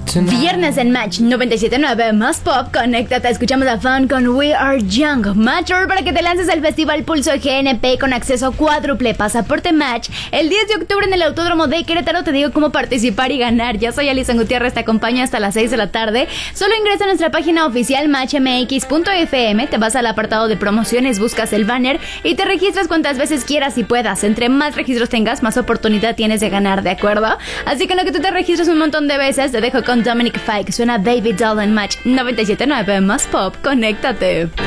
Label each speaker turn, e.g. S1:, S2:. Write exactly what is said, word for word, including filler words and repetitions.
S1: Viernes en Match noventa y siete punto nueve más pop. Conéctate, escuchamos a Fun con We Are Young. Match para que te lances al Festival Pulso G N P con acceso cuádruple, pasaporte Match. El diez de octubre en el Autódromo de Querétaro te digo cómo participar y ganar. Yo soy Alison Gutiérrez, te acompaño hasta las seis de la tarde. Solo ingresa a nuestra página oficial match m x punto f m, te vas al apartado de promociones, buscas el banner y te registras cuantas veces quieras y puedas. Entre más registros tengas, más oportunidad tienes de ganar, ¿de acuerdo? Así que en lo que tú te registras un montón de veces, te dejo con Dominic Fike. Suena Baby Doll en Match noventa y siete punto nueve más pop. Conéctate.